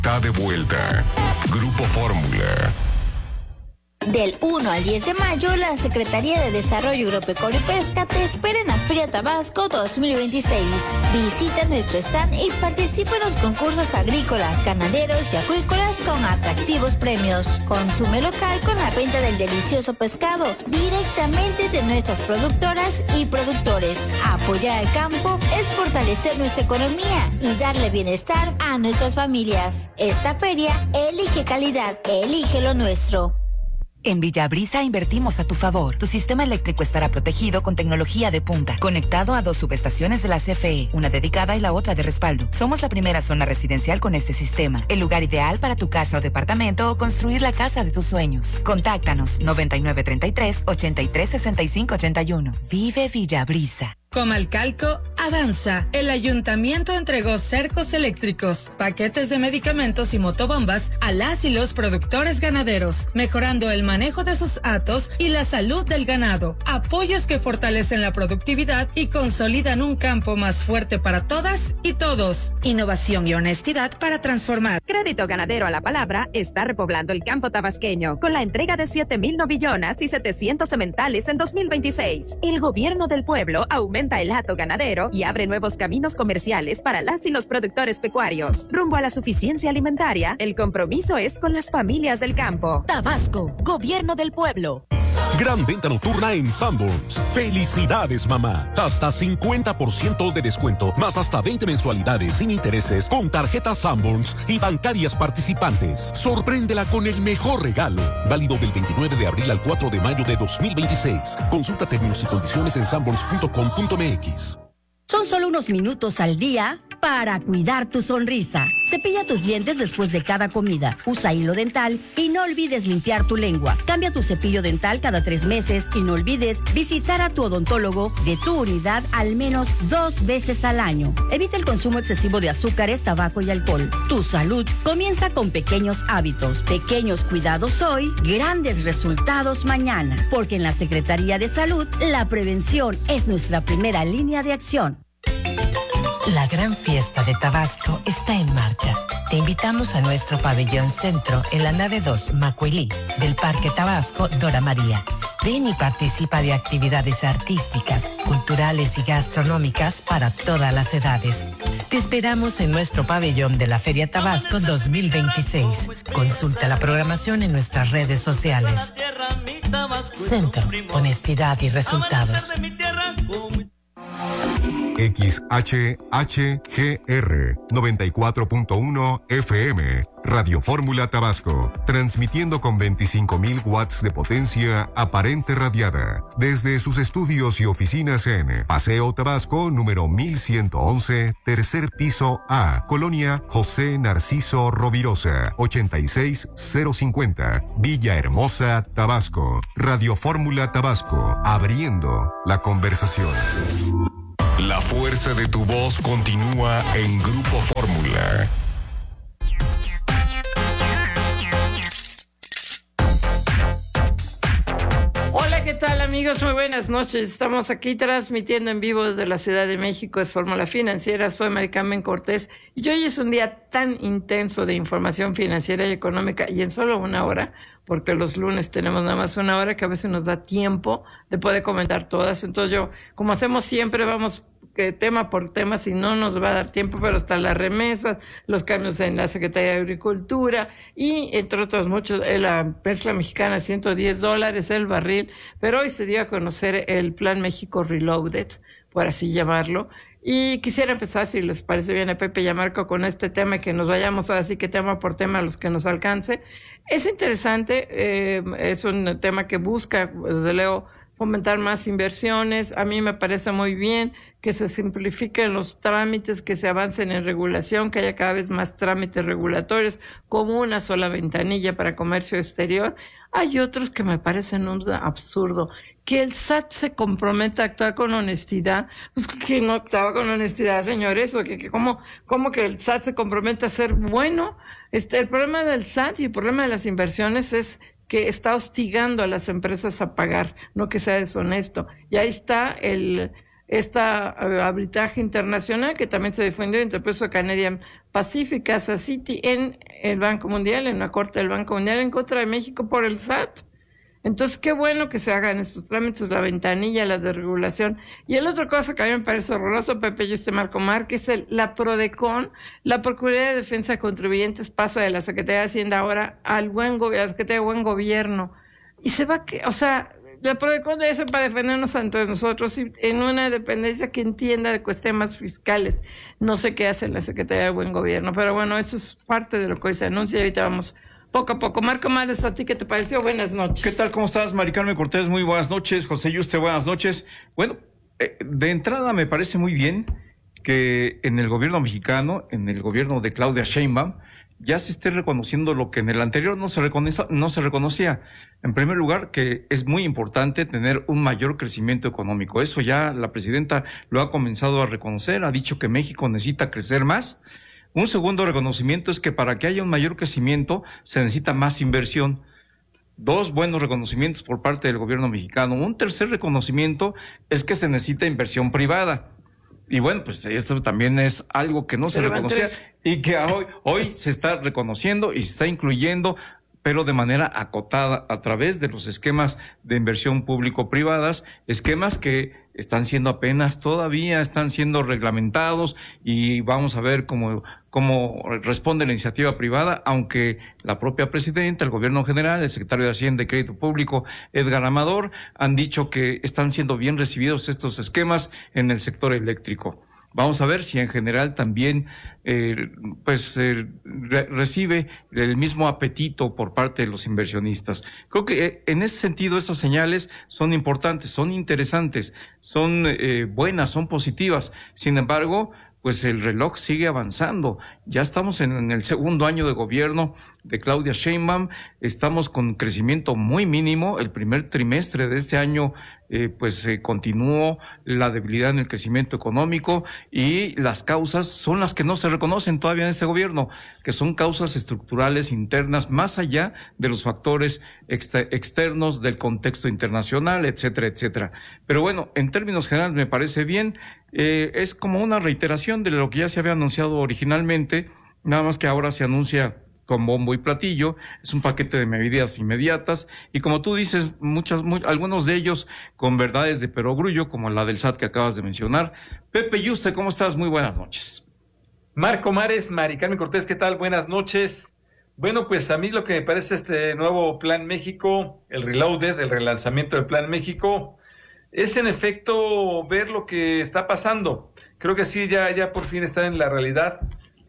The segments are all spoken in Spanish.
Está de vuelta. Grupo Fórmula. Del 1 al 10 de mayo, la Secretaría de Desarrollo Agropecuario y Pesca te espera en la Feria Tabasco 2026. Visita nuestro stand y participa en los concursos agrícolas, ganaderos y acuícolas con atractivos premios. Consume local con la venta del delicioso pescado directamente de nuestras productoras y productores. Apoyar al campo es fortalecer nuestra economía y darle bienestar a nuestras familias. Esta feria elige calidad, elige lo nuestro. En Villabrisa invertimos a tu favor. Tu sistema eléctrico estará protegido con tecnología de punta, conectado a 2 subestaciones de la CFE, una dedicada y la otra de respaldo. Somos la primera zona residencial con este sistema, el lugar ideal para tu casa o departamento o construir la casa de tus sueños. Contáctanos 9933-836581. Vive Villabrisa. Comalcalco avanza. El ayuntamiento entregó cercos eléctricos, paquetes de medicamentos y motobombas a las y los productores ganaderos, mejorando el manejo de sus hatos y la salud del ganado. Apoyos que fortalecen la productividad y consolidan un campo más fuerte para todas y todos. Innovación y honestidad para transformar. Crédito Ganadero a la Palabra está repoblando el campo tabasqueño con la entrega de 7,000 novillonas y 700 sementales en 2026. El gobierno del pueblo aumenta el hato ganadero y abre nuevos caminos comerciales para las y los productores pecuarios. Rumbo a la suficiencia alimentaria, el compromiso es con las familias del campo. Tabasco, gobierno del pueblo. Gran venta nocturna en Sanborns. ¡Felicidades, mamá! Hasta 50% de descuento, más hasta 20 mensualidades sin intereses con tarjetas Sanborns y bancarias participantes. Sorpréndela con el mejor regalo. Válido del 29 de abril al 4 de mayo de 2026. Consulta términos y condiciones en sanborns.com.mx. Son solo unos minutos al día para cuidar tu sonrisa. Cepilla tus dientes después de cada comida. Usa hilo dental y no olvides limpiar tu lengua. Cambia tu cepillo dental cada 3 meses y no olvides visitar a tu odontólogo de tu unidad al menos 2 veces al año. Evita el consumo excesivo de azúcares, tabaco y alcohol. Tu salud comienza con pequeños hábitos. Pequeños cuidados hoy, grandes resultados mañana. Porque en la Secretaría de Salud, la prevención es nuestra primera línea de acción. La gran fiesta de Tabasco está en marcha. Te invitamos a nuestro pabellón centro en la nave 2 Macuilí del Parque Tabasco Dora María. Ven y participa de actividades artísticas, culturales y gastronómicas para todas las edades. Te esperamos en nuestro pabellón de la Feria Tabasco 2026. Consulta la programación en nuestras redes sociales. Centro, honestidad y resultados. XHHGR 94.1 FM, Radio Fórmula Tabasco, transmitiendo con 25,000 watts de potencia aparente radiada, desde sus estudios y oficinas en Paseo Tabasco, número 1111, tercer piso A, Colonia José Narciso Rovirosa, 86050, Villahermosa, Tabasco. Radio Fórmula Tabasco, abriendo la conversación. La fuerza de tu voz continúa en Grupo Fórmula. Hola, ¿qué tal, amigos? Muy buenas noches. Estamos aquí transmitiendo en vivo desde la Ciudad de México. Es Fórmula Financiera. Soy Mari Carmen Cortés. Y hoy es un día tan intenso de información financiera y económica, y en solo 1 hora, porque los lunes tenemos nada más 1 hora, que a veces nos da tiempo de poder comentar todas. Entonces yo, como hacemos siempre, vamos tema por tema, si no nos va a dar tiempo, pero hasta las remesas, los cambios en la Secretaría de Agricultura y entre otros muchos, la mezcla mexicana $110 el barril, pero hoy se dio a conocer el Plan México Reloaded, por así llamarlo. Y quisiera empezar, si les parece bien a Pepe y a Marco, con este tema, que nos vayamos así que tema por tema a los que nos alcance. Es interesante, es un tema que busca, desde luego, fomentar más inversiones. A mí me parece muy bien que se simplifiquen los trámites, que se avancen en regulación, que haya cada vez más trámites regulatorios, como una sola ventanilla para comercio exterior. Hay otros que me parecen un absurdo. Que el SAT se comprometa a actuar con honestidad. Pues que no actuaba con honestidad, señores, o que ¿cómo que el SAT se compromete a ser bueno? El problema del SAT y el problema de las inversiones es que está hostigando a las empresas a pagar, no que sea deshonesto. Y ahí está arbitraje internacional que también se defendió entre el proceso Canadian Pacific Casa City en el Banco Mundial, en la Corte del Banco Mundial en contra de México por el SAT. Entonces, qué bueno que se hagan estos trámites, la ventanilla, la desregulación. Y el otra cosa que a mí me parece horroroso, Pepe y Marco Márquez, la PRODECON, la Procuraduría de Defensa de Contribuyentes, pasa de la Secretaría de Hacienda ahora a la Secretaría de Buen Gobierno. Y se va la PRODECON debe ser para defendernos ante nosotros y en una dependencia que entienda de temas fiscales. No sé qué hace la Secretaría de Buen Gobierno, pero bueno, eso es parte de lo que hoy se anuncia y ahorita vamos poco a poco. Marco Márquez, ¿a ti qué te pareció? Buenas noches. ¿Qué tal? ¿Cómo estás, Mari Carmen Cortés? Muy buenas noches. José Yuste, buenas noches. Bueno, de entrada me parece muy bien que en el gobierno mexicano, en el gobierno de Claudia Sheinbaum, ya se esté reconociendo lo que en el anterior no se reconocía. En primer lugar, que es muy importante tener un mayor crecimiento económico. Eso ya la presidenta lo ha comenzado a reconocer, ha dicho que México necesita crecer más. Un segundo reconocimiento es que para que haya un mayor crecimiento se necesita más inversión. 2 buenos reconocimientos por parte del gobierno mexicano. Un tercer reconocimiento es que se necesita inversión privada. Y bueno, pues esto también es algo que no se reconocía y que hoy se está reconociendo y se está incluyendo, pero de manera acotada a través de los esquemas de inversión público-privadas, esquemas que todavía están siendo reglamentados y vamos a ver cómo responde la iniciativa privada, aunque la propia presidenta, el gobierno general, el secretario de Hacienda y Crédito Público, Edgar Amador, han dicho que están siendo bien recibidos estos esquemas en el sector eléctrico. Vamos a ver si en general también recibe el mismo apetito por parte de los inversionistas. Creo que en ese sentido esas señales son importantes, son interesantes, son buenas, son positivas. Sin embargo, pues el reloj sigue avanzando. Ya estamos en el segundo año de gobierno de Claudia Sheinbaum, estamos con crecimiento muy mínimo. El primer trimestre de este año continuó la debilidad en el crecimiento económico y las causas son las que no se reconocen todavía en este gobierno, que son causas estructurales internas más allá de los factores externos del contexto internacional, etcétera, etcétera. Pero bueno, en términos generales me parece bien. Es como una reiteración de lo que ya se había anunciado originalmente, nada más que ahora se anuncia con bombo y platillo. Es un paquete de medidas inmediatas y, como tú dices, algunos de ellos con verdades de perogrullo, como la del SAT que acabas de mencionar. Pepe Yuste, ¿cómo estás? Muy buenas noches. Marco Mares, Mari Carmen Cortés, ¿qué tal? Buenas noches. Bueno, pues a mí lo que me parece este nuevo Plan México, el Reloaded, el relanzamiento del Plan México, es en efecto ver lo que está pasando. Creo que sí, ya por fin está en la realidad.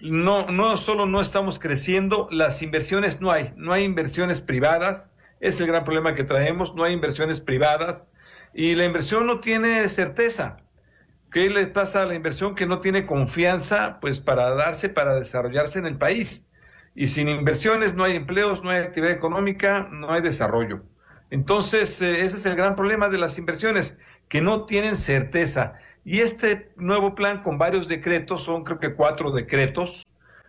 No solo no estamos creciendo, las inversiones no hay inversiones privadas, es el gran problema que traemos, no hay inversiones privadas y la inversión no tiene certeza. ¿Qué le pasa a la inversión? Que no tiene confianza pues para desarrollarse en el país. Y sin inversiones no hay empleos, no hay actividad económica, no hay desarrollo. Entonces, ese es el gran problema de las inversiones, que no tienen certeza. Y este nuevo plan con varios decretos, son creo que 4 decretos,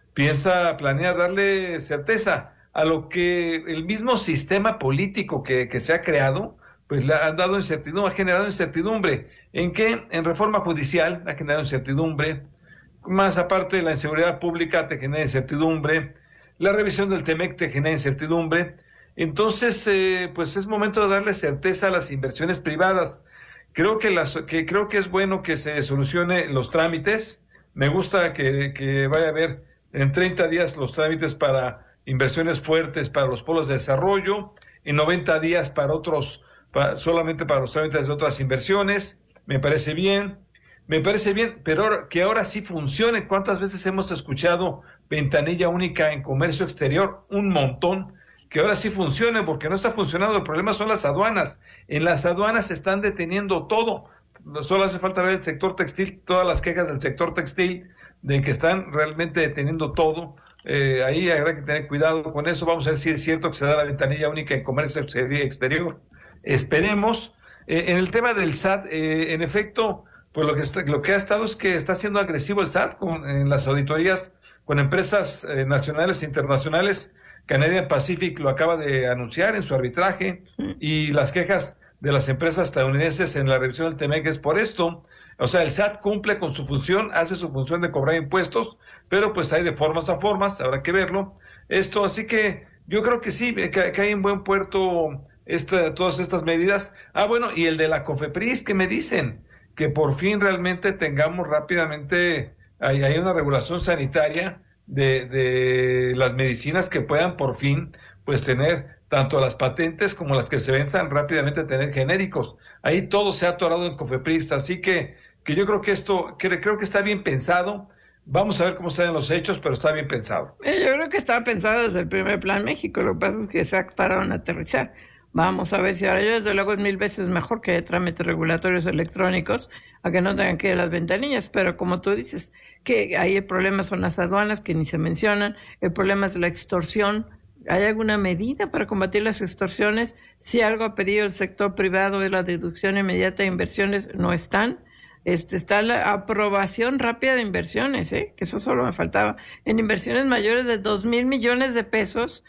planea darle certeza a lo que el mismo sistema político que se ha creado, pues le ha dado incertidumbre, ha generado incertidumbre. ¿En qué? En reforma judicial ha generado incertidumbre, más aparte de la inseguridad pública te genera incertidumbre, la revisión del TEMEC te genera incertidumbre. Entonces, pues es momento de darle certeza a las inversiones privadas. Creo que es bueno que se solucione los trámites. Me gusta que vaya a haber en 30 días los trámites para inversiones fuertes para los polos de desarrollo, en 90 días solamente para los trámites de otras inversiones. Me parece bien, pero que ahora sí funcione. ¿Cuántas veces hemos escuchado ventanilla única en comercio exterior? Un montón. Que ahora sí funcione, porque no está funcionando. El problema son las aduanas. En las aduanas se están deteniendo todo. Solo hace falta ver el sector textil, todas las quejas del sector textil, de que están realmente deteniendo todo. Ahí habrá que tener cuidado con eso. Vamos a ver si es cierto que se da la ventanilla única en comercio exterior. Esperemos. En el tema del SAT, en efecto, pues lo que ha estado es que está siendo agresivo el SAT en las auditorías con empresas nacionales e internacionales. Canadian Pacific lo acaba de anunciar en su arbitraje y las quejas de las empresas estadounidenses en la revisión del TEMEC es por esto. O sea, el SAT cumple con su función, hace su función de cobrar impuestos, pero pues hay de formas a formas, habrá que verlo. Así que yo creo que sí, que hay en buen puerto todas estas medidas. Bueno, y el de la COFEPRIS, que me dicen que por fin realmente tengamos rápidamente, hay una regulación sanitaria de las medicinas que puedan por fin pues tener tanto las patentes como las que se venzan rápidamente, tener genéricos. Ahí todo se ha atorado en COFEPRIS, así que yo creo que creo que está bien pensado. Vamos a ver cómo están los hechos, pero está bien pensado. Yo creo que estaba pensado desde el primer Plan México, lo que pasa es que se tardaron en aterrizar. Vamos a ver si ahora, yo desde luego es 1000 veces mejor que trámites regulatorios electrónicos a que no tengan que ir a las ventanillas, pero como tú dices, que ahí el problema son las aduanas que ni se mencionan, el problema es la extorsión. ¿Hay alguna medida para combatir las extorsiones? Si algo ha pedido el sector privado es la deducción inmediata de inversiones, no están. Está la aprobación rápida de inversiones, que eso solo me faltaba, en inversiones mayores de 2,000 millones de pesos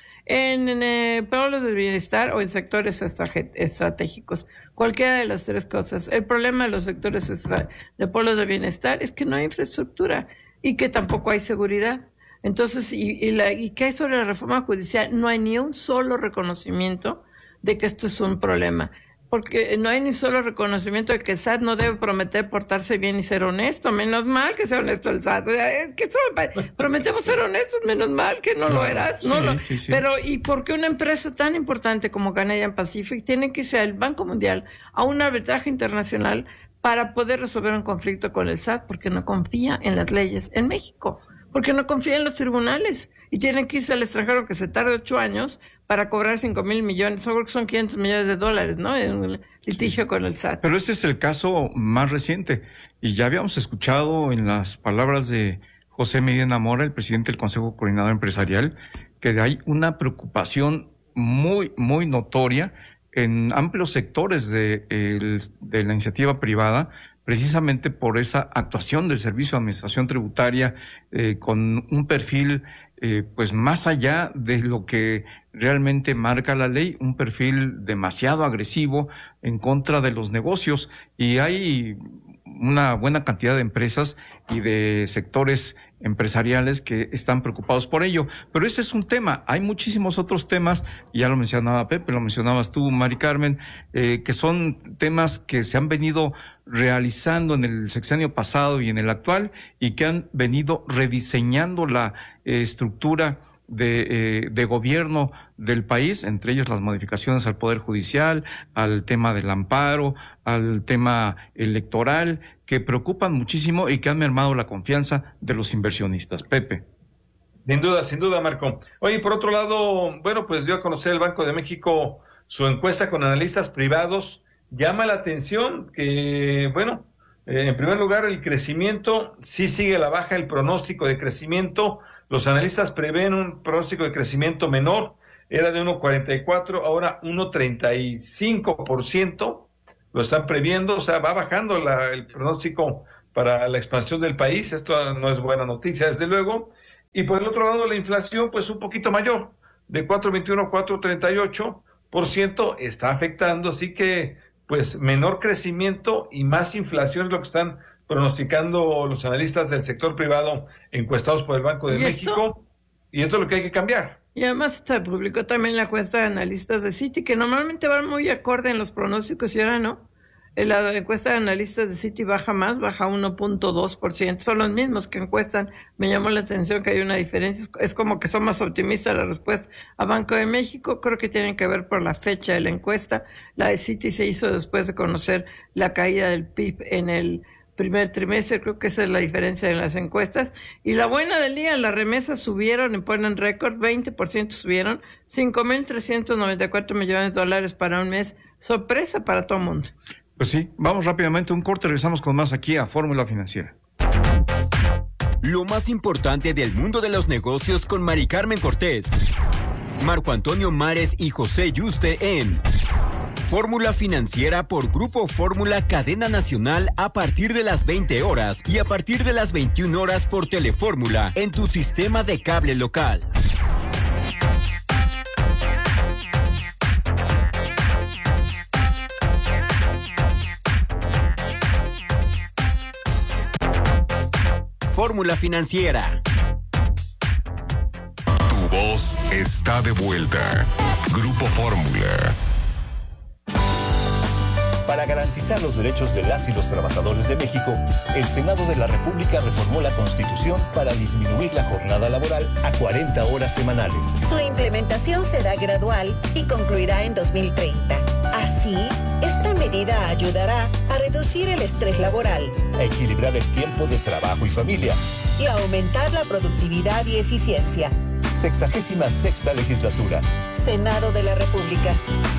en pueblos de bienestar o en sectores estratégicos. Cualquiera de las tres cosas. El problema de los sectores de pueblos de bienestar es que no hay infraestructura y que tampoco hay seguridad. Entonces, ¿y qué hay sobre la reforma judicial? No hay ni un solo reconocimiento de que esto es un problema, porque no hay ni solo reconocimiento de que el SAT no debe prometer portarse bien y ser honesto. Menos mal que sea honesto el SAT. Es que prometemos ser honestos, menos mal que no lo eras. Sí. Pero, ¿y por qué una empresa tan importante como Canadian Pacific tiene que irse al Banco Mundial a un arbitraje internacional para poder resolver un conflicto con el SAT? Porque no confía en las leyes en México, porque no confía en los tribunales y tienen que irse al extranjero, que se tarde 8 años para cobrar 5,000 millones, seguro que son $500 millones, ¿no? En un litigio con el SAT. Pero este es el caso más reciente, y ya habíamos escuchado en las palabras de José Medina Mora, el presidente del Consejo Coordinador Empresarial, que hay una preocupación muy, muy notoria en amplios sectores de la iniciativa privada, precisamente por esa actuación del Servicio de Administración Tributaria con un perfil pues más allá de lo que realmente marca la ley, un perfil demasiado agresivo en contra de los negocios, y hay una buena cantidad de empresas y de sectores empresariales que están preocupados por ello. Pero ese es un tema. Hay muchísimos otros temas, y ya lo mencionaba Pepe, lo mencionabas tú, Mari Carmen, que son temas que se han venido realizando en el sexenio pasado y en el actual, y que han venido rediseñando la estructura de gobierno del país, entre ellos las modificaciones al Poder Judicial, al tema del amparo, al tema electoral, que preocupan muchísimo y que han mermado la confianza de los inversionistas. Pepe. Sin duda, Marco. Oye, por otro lado, bueno, pues dio a conocer el Banco de México su encuesta con analistas privados. Llama la atención que, bueno, en primer lugar, el crecimiento sí sigue a la baja, el pronóstico de crecimiento. Los analistas prevén un pronóstico de crecimiento menor, era de 1,44, ahora 1,35%, lo están previendo, o sea, va bajando el pronóstico para la expansión del país. Esto no es buena noticia, desde luego. Y por el otro lado, la inflación, pues un poquito mayor, de 4,21 a 4,38%, está afectando, así que pues menor crecimiento y más inflación es lo que están pronosticando los analistas del sector privado encuestados por el Banco de México, y esto es lo que hay que cambiar. Y además se publicó también la encuesta de analistas de Citi, que normalmente van muy acorde en los pronósticos y ahora no. La encuesta de analistas de Citi baja 1.2%, son los mismos que encuestan. Me llamó la atención que hay una diferencia, es como que son más optimistas la respuesta a Banco de México. Creo que tienen que ver por la fecha de la encuesta. La de Citi se hizo después de conocer la caída del PIB en el primer trimestre, creo que esa es la diferencia en las encuestas. Y la buena del día, las remesas subieron y ponen récord, 20% subieron, 5,394 millones de dólares para un mes, sorpresa para todo el mundo. Pues sí, vamos rápidamente a un corte, regresamos con más aquí a Fórmula Financiera. Lo más importante del mundo de los negocios con Mari Carmen Cortés, Marco Antonio Mares y José Yuste en Fórmula Financiera por Grupo Fórmula Cadena Nacional a partir de las 20 horas y a partir de las 21 horas por Telefórmula en tu sistema de cable local. Fórmula Financiera. Tu voz está de vuelta. Grupo Fórmula. Para garantizar los derechos de las y los trabajadores de México, el Senado de la República reformó la Constitución para disminuir la jornada laboral a 40 horas semanales. Su implementación será gradual y concluirá en 2030. Así, esta medida ayudará a reducir el estrés laboral, a equilibrar el tiempo de trabajo y familia y a aumentar la productividad y eficiencia. 66ª legislatura. Senado de la República.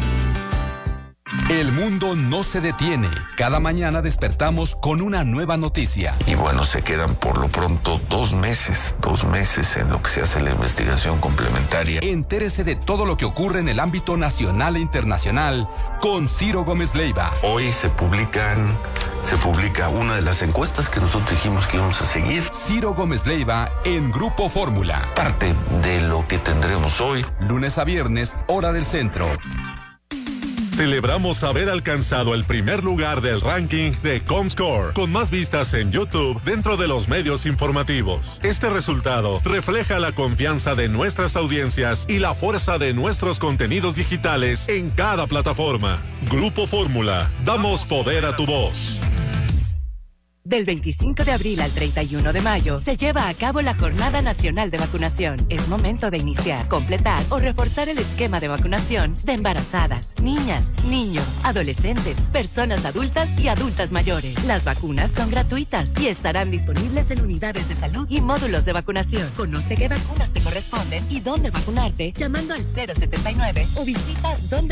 El mundo no se detiene. Cada mañana despertamos con una nueva noticia. Y bueno, se quedan por lo pronto 2 meses en lo que se hace la investigación complementaria. Entérese de todo lo que ocurre en el ámbito nacional e internacional con Ciro Gómez Leiva. Hoy se publica una de las encuestas que nosotros dijimos que íbamos a seguir. Ciro Gómez Leiva en Grupo Fórmula. Parte de lo que tendremos hoy. Lunes a viernes, hora del centro. Celebramos haber alcanzado el primer lugar del ranking de Comscore, con más vistas en YouTube dentro de los medios informativos. Este resultado refleja la confianza de nuestras audiencias y la fuerza de nuestros contenidos digitales en cada plataforma. Grupo Fórmula, damos poder a tu voz. Del 25 de abril al 31 de mayo se lleva a cabo la Jornada Nacional de Vacunación. Es momento de iniciar, completar o reforzar el esquema de vacunación de embarazadas, niñas, niños, adolescentes, personas adultas y adultas mayores. Las vacunas son gratuitas y estarán disponibles en unidades de salud y módulos de vacunación. Conoce qué vacunas te corresponden y dónde vacunarte llamando al 079 o visita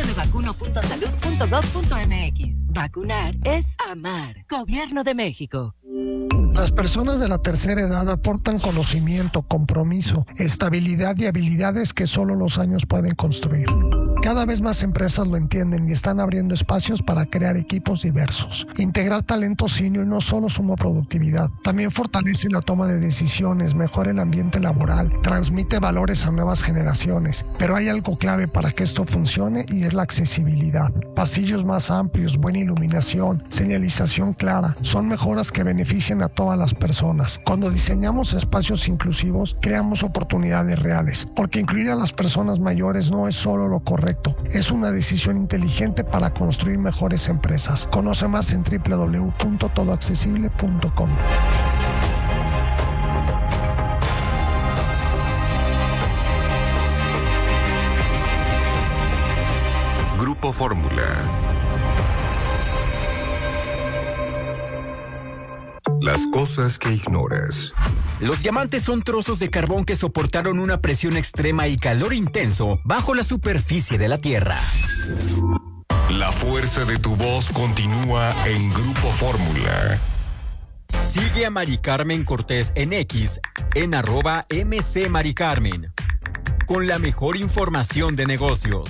dondemevacuno.salud.gov.mx. Vacunar es amar. Gobierno de México. Las personas de la tercera edad aportan conocimiento, compromiso, estabilidad y habilidades que solo los años pueden construir. Cada vez más empresas lo entienden y están abriendo espacios para crear equipos diversos. Integrar talento senior no solo suma productividad, también fortalece la toma de decisiones, mejora el ambiente laboral, transmite valores a nuevas generaciones. Pero hay algo clave para que esto funcione y es la accesibilidad. Pasillos más amplios, buena iluminación, señalización clara, son mejoras que benefician a todas las personas. Cuando diseñamos espacios inclusivos, creamos oportunidades reales, porque incluir a las personas mayores no es solo lo correcto. Es una decisión inteligente para construir mejores empresas. Conoce más en www.todoaccesible.com. Grupo Fórmula. Las cosas que ignoras. Los diamantes son trozos de carbón que soportaron una presión extrema y calor intenso bajo la superficie de la Tierra. La fuerza de tu voz continúa en Grupo Fórmula. Sigue a Mari Carmen Cortés en X, en @mcmaricarmen, con la mejor información de negocios.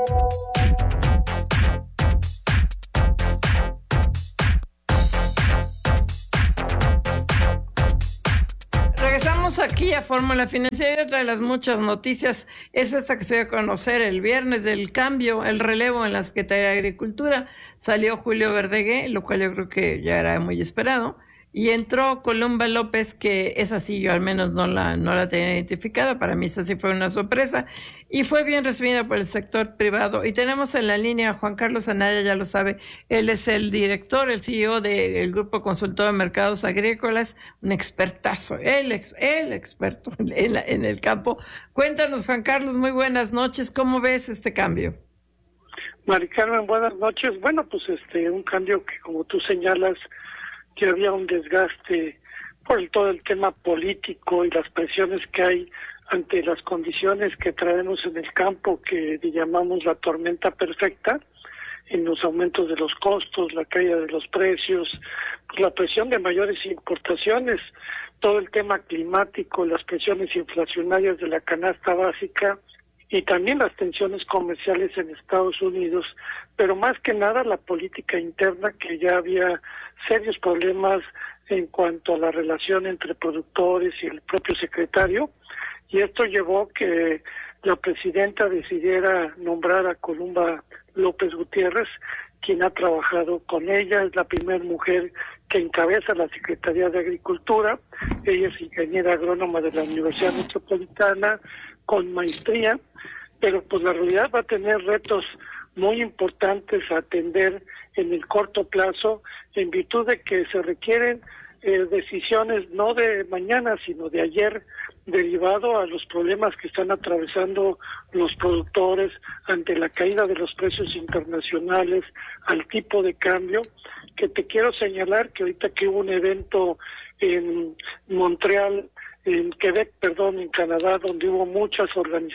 Regresamos aquí a Fórmula Financiera. Otra de las muchas noticias es esta que se dio a conocer el viernes del cambio, el relevo en la Secretaría de Agricultura. Salió Julio Verdegué, lo cual yo creo que ya era muy esperado. Y entró Columba López, que es así, yo al menos no la tenía identificada. Para mí esa sí fue una sorpresa. Y fue bien recibida por el sector privado. Y tenemos en la línea a Juan Carlos Anaya, ya lo sabe. Él es el director, el CEO del Grupo Consultor de Mercados Agrícolas, un expertazo, el experto en el campo. Cuéntanos, Juan Carlos, muy buenas noches. ¿Cómo ves este cambio? Mari Carmen, buenas noches. Bueno, pues un cambio que, como tú señalas, que había un desgaste por todo el tema político y las presiones que hay ante las condiciones que traemos en el campo, que llamamos la tormenta perfecta, en los aumentos de los costos, la caída de los precios, pues la presión de mayores importaciones, todo el tema climático, las presiones inflacionarias de la canasta básica y también las tensiones comerciales en Estados Unidos, pero más que nada la política interna, que ya había serios problemas en cuanto a la relación entre productores y el propio secretario, y esto llevó que la presidenta decidiera nombrar a Columba López Gutiérrez, quien ha trabajado con ella, es la primera mujer que encabeza la Secretaría de Agricultura. Ella es ingeniera agrónoma de la Universidad Metropolitana con maestría, pero pues la realidad va a tener retos muy importantes a atender en el corto plazo, en virtud de que se requieren decisiones no de mañana, sino de ayer, derivado a los problemas que están atravesando los productores ante la caída de los precios internacionales, al tipo de cambio, que te quiero señalar que ahorita que hubo un evento en Montreal, en Quebec, en Canadá, donde hubo muchas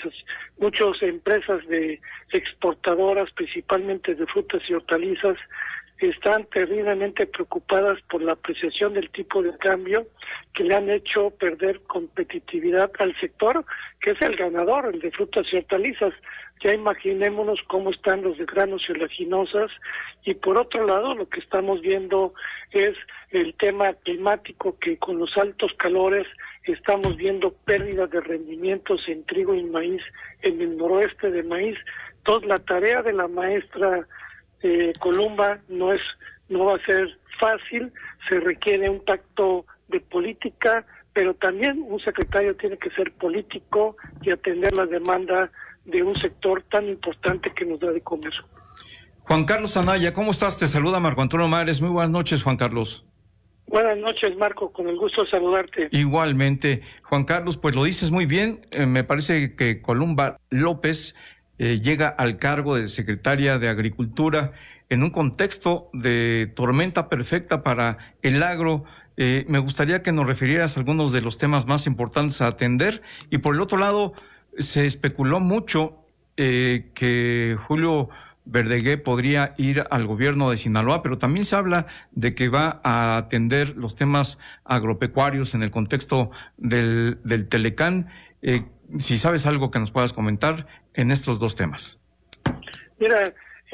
empresas de exportadoras, principalmente de frutas y hortalizas, están terriblemente preocupadas por la apreciación del tipo de cambio que le han hecho perder competitividad al sector, que es el ganador, el de frutas y hortalizas. Ya imaginémonos cómo están los de granos y oleaginosas. Y por otro lado, lo que estamos viendo es el tema climático, que con los altos calores estamos viendo pérdidas de rendimientos en trigo y maíz en el noroeste de maíz. Entonces, la tarea de la maestra Columba no va a ser fácil, se requiere un pacto de política, pero también un secretario tiene que ser político y atender la demanda de un sector tan importante que nos da de comer. Juan Carlos Anaya, ¿cómo estás? Te saluda Marco Antonio Mares. Muy buenas noches, Juan Carlos. Buenas noches, Marco, con el gusto de saludarte. Igualmente. Juan Carlos, pues lo dices muy bien. Me parece que Columba López llega al cargo de secretaria de Agricultura en un contexto de tormenta perfecta para el agro. Me gustaría que nos refirieras a algunos de los temas más importantes a atender. Y por el otro lado, se especuló mucho que Julio Verdegué podría ir al gobierno de Sinaloa, pero también se habla de que va a atender los temas agropecuarios en el contexto del Telecán. Si sabes algo que nos puedas comentar en estos dos temas. Mira,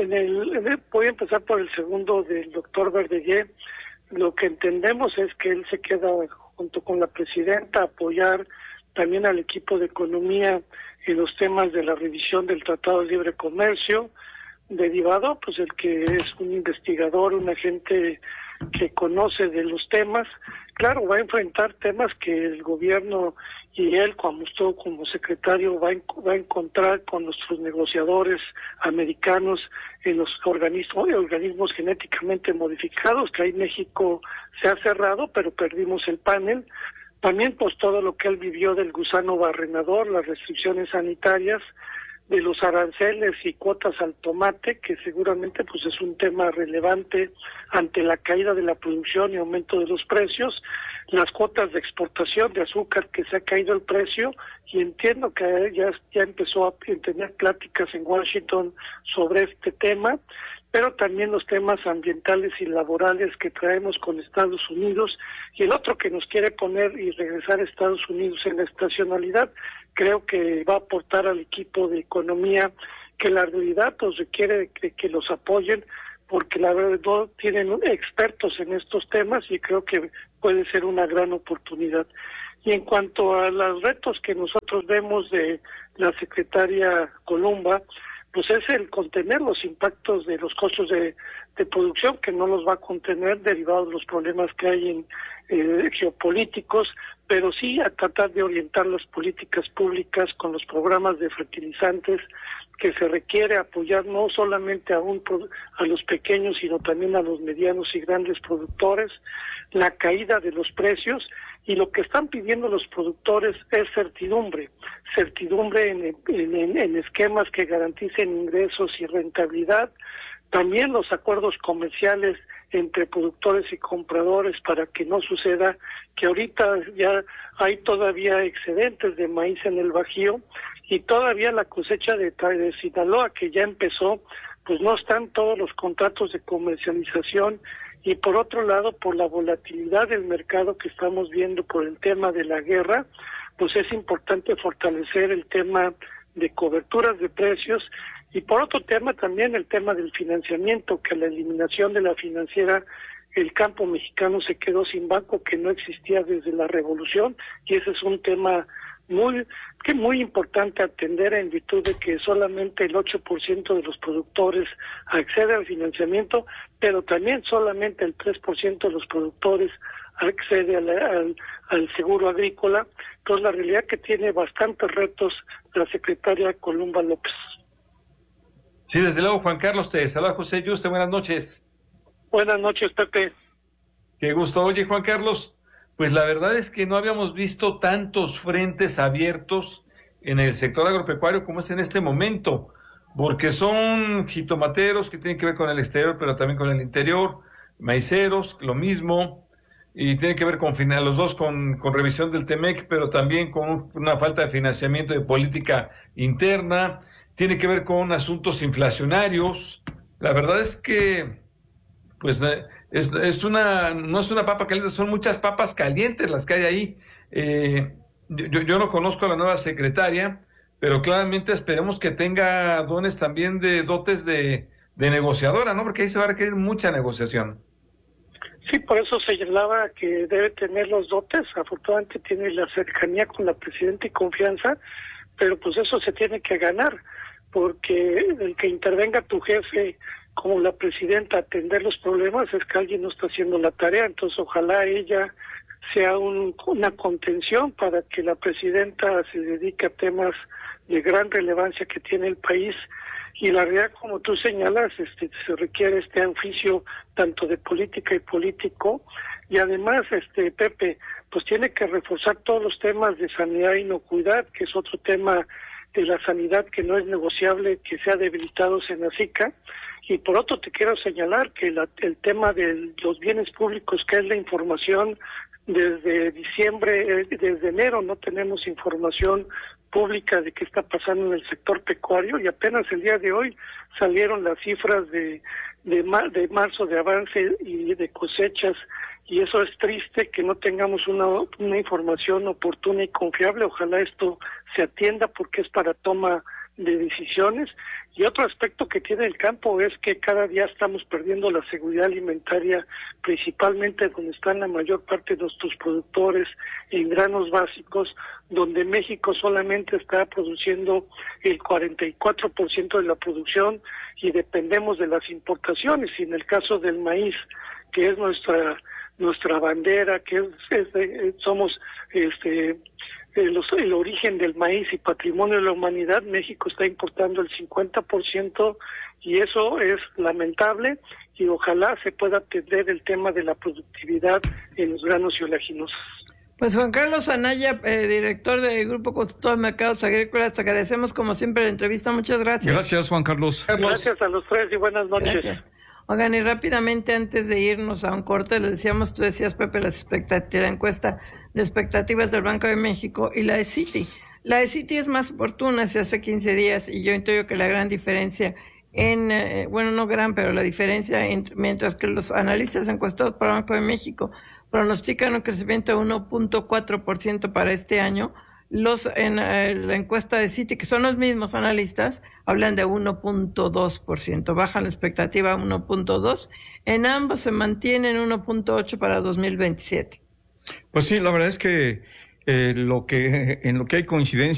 voy a empezar por el segundo del doctor Verdegué. Lo que entendemos es que él se queda junto con la presidenta a apoyar también al equipo de economía en los temas de la revisión del Tratado de Libre Comercio, derivado, pues el que es un investigador, un agente que conoce de los temas. Claro, va a enfrentar temas que el gobierno y él, como estuvo como secretario, va a encontrar con nuestros negociadores americanos en los organismos genéticamente modificados, que ahí México se ha cerrado, pero perdimos el panel. También pues todo lo que él vivió del gusano barrenador, las restricciones sanitarias, de los aranceles y cuotas al tomate, que seguramente pues es un tema relevante ante la caída de la producción y aumento de los precios, las cuotas de exportación de azúcar, que se ha caído el precio, y entiendo que ya empezó a tener pláticas en Washington sobre este tema, pero también los temas ambientales y laborales que traemos con Estados Unidos, y el otro que nos quiere poner y regresar a Estados Unidos en la estacionalidad. Creo que va a aportar al equipo de economía que la realidad pues requiere que los apoyen, porque la verdad tienen expertos en estos temas y creo que puede ser una gran oportunidad. Y en cuanto a los retos que nosotros vemos de la secretaria Columba, pues es el contener los impactos de los costos de producción, que no los va a contener derivados de los problemas que hay en geopolíticos, pero sí a tratar de orientar las políticas públicas con los programas de fertilizantes, que se requiere apoyar no solamente a los pequeños, sino también a los medianos y grandes productores, la caída de los precios, y lo que están pidiendo los productores es certidumbre en esquemas que garanticen ingresos y rentabilidad, también los acuerdos comerciales entre productores y compradores para que no suceda que ahorita ya hay todavía excedentes de maíz en el Bajío y todavía la cosecha de Sinaloa, que ya empezó, pues no están todos los contratos de comercialización, y por otro lado, por la volatilidad del mercado que estamos viendo por el tema de la guerra, pues es importante fortalecer el tema de coberturas de precios. Y por otro tema también el tema del financiamiento, que la eliminación de la financiera, el campo mexicano se quedó sin banco, que no existía desde la revolución, y ese es un tema muy importante atender en virtud de que solamente el 8% de los productores accede al financiamiento, pero también solamente el 3% de los productores accede al seguro agrícola. Entonces la realidad que tiene bastantes retos la secretaria Columba López. Sí, desde luego, Juan Carlos, te saluda José Yuste, buenas noches. Buenas noches, Pepe. Qué gusto. Oye, Juan Carlos, pues la verdad es que no habíamos visto tantos frentes abiertos en el sector agropecuario como es en este momento, porque son jitomateros que tienen que ver con el exterior, pero también con el interior, maiceros, lo mismo, y tiene que ver con los dos con revisión del TEMEC, pero también con una falta de financiamiento de política interna, tiene que ver con asuntos inflacionarios. La verdad es que pues no es una papa caliente, son muchas papas calientes las que hay ahí. Yo no conozco a la nueva secretaria, pero claramente esperemos que tenga dotes también de negociadora, ¿no? Porque ahí se va a requerir mucha negociación. Sí, por eso señalaba que debe tener los dotes. Afortunadamente tiene la cercanía con la presidenta y confianza, pero pues eso se tiene que ganar, porque el que intervenga tu jefe como la presidenta a atender los problemas es que alguien no está haciendo la tarea. Entonces ojalá ella sea una contención para que la presidenta se dedique a temas de gran relevancia que tiene el país. Y la realidad, como tú señalas, se requiere este oficio tanto de política y político, y además, Pepe, pues tiene que reforzar todos los temas de sanidad e inocuidad, que es otro tema de la sanidad que no es negociable, que sea debilitado Senacica. Y por otro te quiero señalar que el tema de los bienes públicos, que es la información, desde enero no tenemos información pública de qué está pasando en el sector pecuario, y apenas el día de hoy salieron las cifras de marzo de avance y de cosechas, y eso es triste que no tengamos una información oportuna y confiable. Ojalá esto se atienda porque es para toma de decisiones. Y otro aspecto que tiene el campo es que cada día estamos perdiendo la seguridad alimentaria, principalmente donde están la mayor parte de nuestros productores en granos básicos, donde México solamente está produciendo el 44% de la producción y dependemos de las importaciones. Y en el caso del maíz, que es nuestra bandera, que somos el origen del maíz y patrimonio de la humanidad, México está importando el 50%, y eso es lamentable, y ojalá se pueda atender el tema de la productividad en los granos y oleaginosos. Pues Juan Carlos Anaya, director del Grupo Consultor de Mercados Agrícolas, te agradecemos como siempre la entrevista. Muchas gracias. Gracias, Juan Carlos. Gracias a los tres y buenas noches. Gracias. Oigan, y rápidamente antes de irnos a un corte, le decíamos, tú decías, Pepe, la encuesta de expectativas del Banco de México y la de Citi. La de Citi es más oportuna, se hace 15 días, y yo entiendo que la gran diferencia no gran, pero la diferencia mientras que los analistas encuestados para el Banco de México pronostican un crecimiento de 1.4% para este año, en la encuesta de Citi, que son los mismos analistas, hablan de 1.2%, bajan la expectativa a 1.2%, en ambos se mantienen 1.8% para 2027. Pues sí, la verdad es que en lo que hay coincidencia